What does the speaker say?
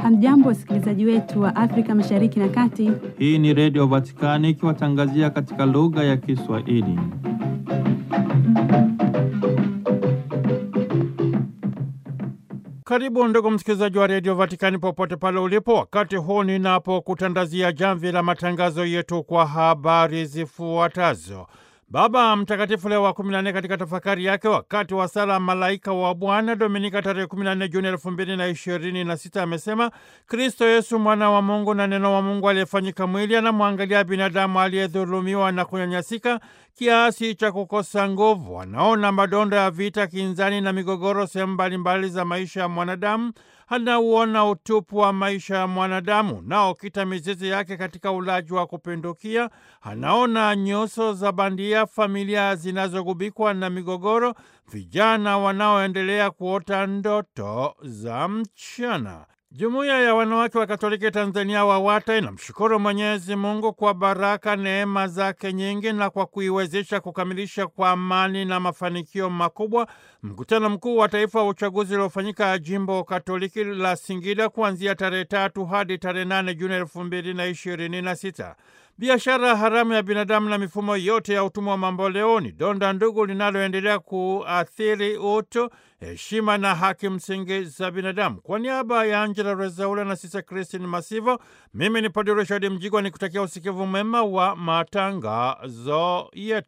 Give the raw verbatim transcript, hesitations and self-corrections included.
Hamjambo wasikilizaji wetu wa Afrika Mashariki na Kati. Hii ni Radio Vatikani ikiwatangazia katika lugha ya Kiswahili. Karibu ndugu msikilizaji wa Radio Vatikani popote pale ulipo, wakati huu ninapokutandazia jamvi la matangazo yetu kwa habari zifuatazo. Baba Mtakatifu Leo wa kumi na nne katika tafakari yake wakati wa sala Malaika wa Bwana Dominika tarehe kumi na nne Juni elfu mbili na ishirini na sita amesema Kristo Yesu mwana wa Mungu na neno wa Mungu aliyefanyika mwili anamwangalia binadamu aliyedhulumiwa na kunyanyasika kiasi cha kukosa nguvu. Anaona madonda ya vita, kinzani na migogoro sehemu mbalimbali za maisha ya mwanadamu. Anauona utupu wa maisha ya mwanadamu nao kita mizizi yake katika ulaji wa kupindukia. Anaona nyuso za bandia, familia zinazogubikwa na migogoro, vijana wanaoendelea kuota ndoto za mchana. Jumuiya ya wanawake wa Katoliki Tanzania WAWATA inamshukuru Mwenyezi Mungu kwa baraka neema zake nyingi na kwa kuiwezesha kukamilisha kwa amani na mafanikio makubwa mkutano mkuu wa taifa wa uchaguzi uliofanyika jimbo Katoliki la Singida kuanzia tarehe tatu hadi tarehe nane Juni elfu mbili na ishirini na sita. Biashara haramu ya binadamu na mifumo yote ya utumwa wa mamboleo ni donda ndugu linaloendelea kuathiri utu, heshima na haki msingi za binadamu. Kwa niaba ya Angela Rezaula na Sisa Christine Masivo, mimi ni Padre Richard Mjigwa nikutakia usikivu mwema wa matangazo yetu.